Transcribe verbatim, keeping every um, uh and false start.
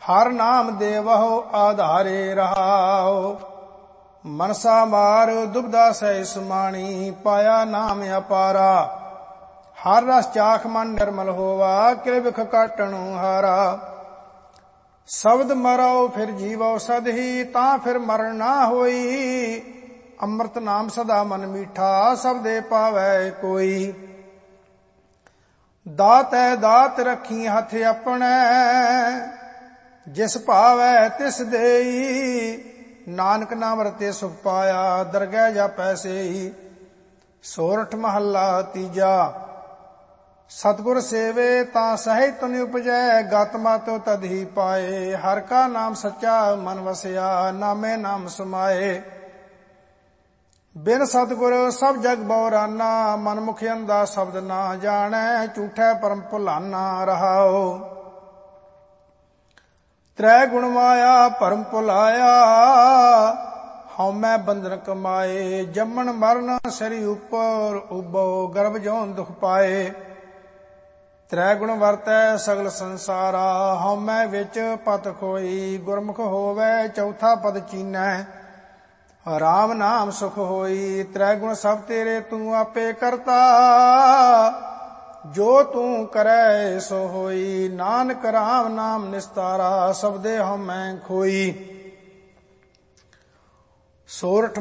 ਹਰ ਨਾਮ ਦੇਵਹੁ ਆਧਾਰੇ ਰਹਾਉ। ਮਨਸਾ ਮਾਰ ਦੁਬਦਾ ਸਹਿ ਸਮਾਣੀ, ਪਾਇਆ ਨਾਮ ਅਪਾਰਾ। ਹਰ ਰਸ ਚਾਖ ਮਨ ਨਿਰਮਲ ਹੋਵਾ, ਕਿਲ ਬਿਖ ਕਾਟਣੁ ਹਾਰਾ। ਸ਼ਬਦ ਮਰਉ ਫਿਰ ਜੀਵਉ ਸਦਹੀ, ਤਾਂ ਫਿਰ ਮਰਨ ਨਾ ਹੋਈ। ਅੰਮ੍ਰਿਤ ਨਾਮ ਸਦਾ ਮਨ ਮੀਠਾ, ਸਬਦੇ ਪਾਵੈ ਕੋਈ। ਦਾਤੈ ਦਾਤ ਰੱਖੀ ਹੱਥ ਆਪਣੇ, ਜਿਸ ਭਾਵੈ ਤਿਸ ਦੇਈ। ਨਾਨਕ ਨਾਮ ਰਤੇ ਸੁਖ ਪਾਇਆ, ਦਰਗਹਿ ਜਾਪੈ ਸੇਈ। ਸੋਰਠ ਮਹੱਲਾ ਤੀਜਾ। ਸਤਿਗੁਰ ਸੇਵੇ ਤਾਂ ਸਹਿਜ ਤੁਨ ਉਪਜੈ, ਗਤ ਮਤ ਤਦ ਹੀ ਪਾਏ। ਹਰ ਕਾ ਨਾਮ ਸੱਚਾ ਮਨ ਵਸਿਆ, ਨਾਮੇ ਨਾਮ ਸਮਾਏ। ਬਿਨ ਸਤਿਗੁਰ ਸਭ ਜਗ ਬਉਰਾਨਾ, ਮਨ ਮੁਖ ਅੰਧਾ ਸ਼ਬਦ ਨਾ ਜਾਣੈ। ਝੂਠੈ ਪਰਮ ਭੁਲਾਨਾ ਰਹਾਉ। ਤ੍ਰੈ ਗੁਣ ਮਾਇਆ ਭਰਮ ਭੁਲਾਇਆ, ਹਉਮੈ ਬੰਧਨ ਕਮਾਏ। ਜੰਮਣ ਮਰਨ ਸਰੀ ਉਪਰ ਉਬੋ, ਗਰਭ ਜੋਨ ਦੁਖ ਪਾਏ। ਤ੍ਰੈ ਗੁਣ ਵਰਤੈ ਸਗਲ ਸੰਸਾਰਾ, ਹਉਮੈ ਵਿੱਚ ਪਤ ਖੋਈ। ਗੁਰਮੁਖ ਹੋਵੈ ਚੌਥਾ ਪਦ ਚੀਨੈ, ਰਾਮ ਨਾਮ ਸੁਖ ਹੋਈ। ਤ੍ਰੈ ਗੁਣ ਸਭ ਤੇਰੇ ਤੂੰ ਆਪੇ ਕਰਤਾ, ਜੋ ਤੂੰ ਕਰੈ ਸੋ ਹੋਈ। ਨਾਨਕ ਰਾਮ ਨਾਮ ਨਿਸਤਾਰਾ, ਸਬਦੇ ਹਉਮੈ ਖੋਈ। ਸੋਰਠ